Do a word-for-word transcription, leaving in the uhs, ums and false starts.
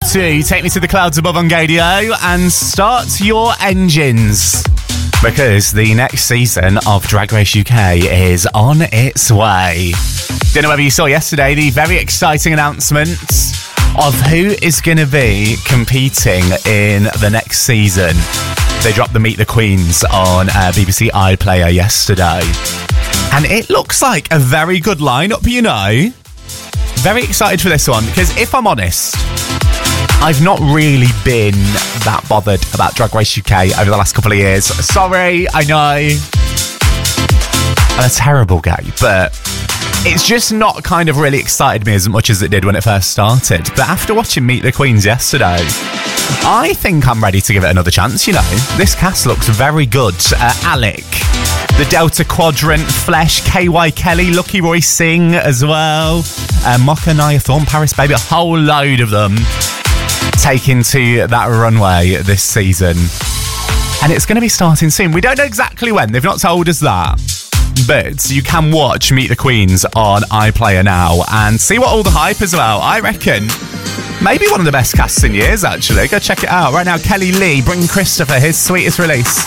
to Take Me to the Clouds Above on Gadio and start your engines, because the next season of Drag Race U K is on its way. Don't know whether you saw yesterday the very exciting announcement of who is going to be competing in the next season. They dropped the Meet the Queens on uh, B B C iPlayer yesterday. And it looks like a very good lineup, you know. Very excited for this one, because if I'm honest, I've not really been that bothered about Drag Race U K over the last couple of years. Sorry, I know. I'm a terrible gay, but it's just not kind of really excited me as much as it did when it first started. But after watching Meet the Queens yesterday, I think I'm ready to give it another chance, you know. This cast looks very good. Uh, Alec, the Delta Quadrant, Flesh, K Y Kelly, Lucky Roy Singh as well. Uh, Mocha, Nia Thorne, Paris Baby, a whole load of them taking to that runway this season. And it's going to be starting soon. We don't know exactly when. They've not told us that. But you can watch Meet the Queens on iPlayer now and see what all the hype is about. I reckon maybe one of the best casts in years, actually. Go check it out. Right now, Kelly Lee, Bring Christopher, his sweetest release.